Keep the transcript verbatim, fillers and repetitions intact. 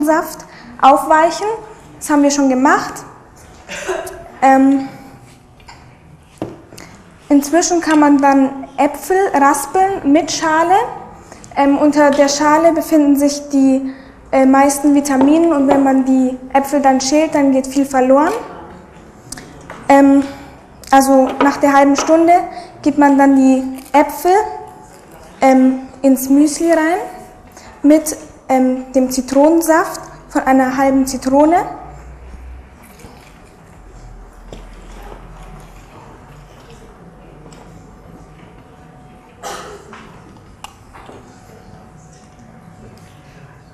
Saft aufweichen. Das haben wir schon gemacht. Ähm, inzwischen kann man dann Äpfel raspeln mit Schale. Ähm, unter der Schale befinden sich die äh, meisten Vitamine und wenn man die Äpfel dann schält, dann geht viel verloren. Ähm, also nach der halben Stunde gibt man dann die Äpfel ähm, ins Müsli rein mit ähm, dem Zitronensaft von einer halben Zitrone.